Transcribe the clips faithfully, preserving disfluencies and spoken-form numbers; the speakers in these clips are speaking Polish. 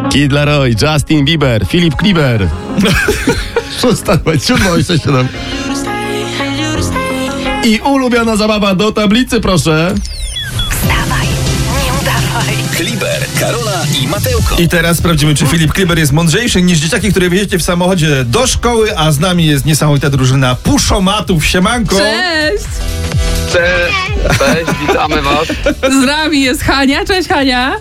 Kid Laroi, Justin Bieber, Filip Kliber. Szósta, siódma, jeszcze siedem. I ulubiona zabawa do tablicy, proszę. Wstawaj, nie udawaj. Kliber, Karola i Mateuko. I teraz sprawdzimy, czy Filip Kliber jest mądrzejszy niż dzieciaki, które wjedziecie w samochodzie do szkoły, a z nami jest niesamowita drużyna Puszomatów. Siemanko! Cześć! Cześć, cześć, witamy was. Z nami jest Hania. Cześć, Hania.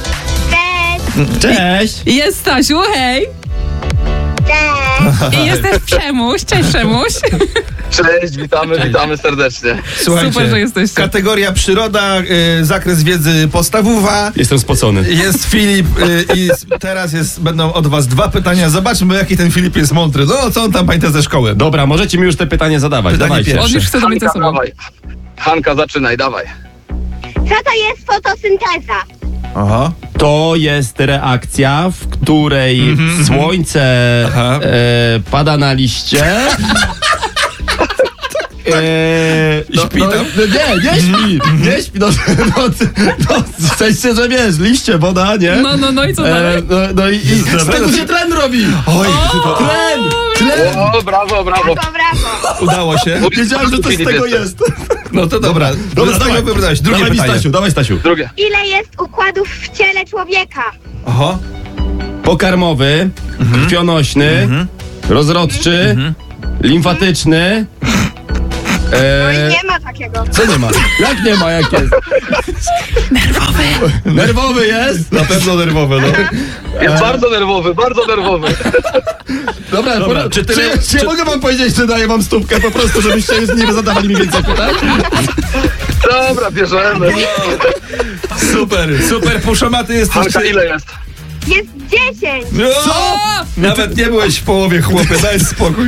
Cześć. I jest Stasiu, hej. Cześć. I jest też Przemuś. Cześć, Przemuś. Cześć, witamy, Cześć. witamy serdecznie. Słuchajcie, Super, że jesteście. kategoria przyroda, y, zakres wiedzy podstawowa. Jestem spocony. Jest Filip y, i s- teraz jest, będą od was dwa pytania. Zobaczmy, jaki ten Filip jest mądry. No, co on tam pamięta ze szkoły? Dobra, możecie mi już te pytania zadawać. Pytanie Dawajcie. pierwsze. On już chce do mnie ze Hanka, sobą. dawaj. Hanka, zaczynaj, dawaj. Co to jest fotosynteza? Aha. To jest reakcja, w której słońce Aha. e, pada na liście. Eee, I śpi tam? no, nie, nie śpi, nie śpi, no, no, no, w sensie, że wiesz, liście, woda, nie? No, no, no i co dalej? Eee, no, no i, i z tego się tlen robi! Oj, Tlen! Tlen! O, brawo, brawo. Brawo, brawo. udało się. Wiedziałem, że coś z tego jest. No to dobra. Dobra, Zostań dawaj. wybrać. Drugie Dawaj mi, pytanie. Stasiu, dawaj, Stasiu. Drugie. Ile jest układów w ciele człowieka? Aha. Pokarmowy, krwionośny, rozrodczy, limfatyczny. No i Eee, nie ma takiego. co nie ma? Jak nie ma, jak jest? Nerwowy. Nerwowy jest? Na pewno nerwowe, no. Jest bardzo nerwowy, bardzo nerwowy. Dobra, Dobra, pora- czy tyle- czy, czy, czy- mogę wam powiedzieć, że daję wam stówkę po prostu, żebyście nie zadawali mi więcej pytań? Dobra, bierzemy. Super, super. Puszomaty jesteście. Hanka, ile jest? Jest dziesięć. Co? Nawet nie byłeś w połowie, chłopie, daj spokój.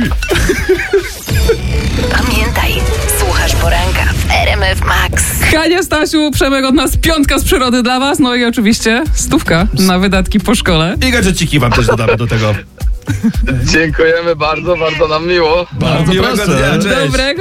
Pamiętaj, słuchasz poranka w R M F Max. Hania, Stasiu, Przemek od nas piątka z przyrody dla was. No i oczywiście stówka na wydatki po szkole. I gadżeciki wam też dodamy do tego. Dziękujemy bardzo, bardzo nam miło. Bardzo Miłego proszę. dnia, cześć. Dobrego